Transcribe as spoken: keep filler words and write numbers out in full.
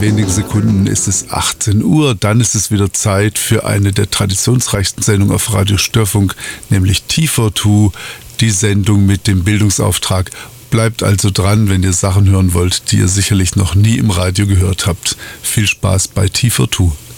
in wenigen Sekunden ist es achtzehn Uhr. Dann ist es wieder Zeit für eine der traditionsreichsten Sendungen auf Radio Störfunk, nämlich T vier zwei, die Sendung mit dem Bildungsauftrag. Bleibt also dran, wenn ihr Sachen hören wollt, die ihr sicherlich noch nie im Radio gehört habt. Viel Spaß bei T vier zwei.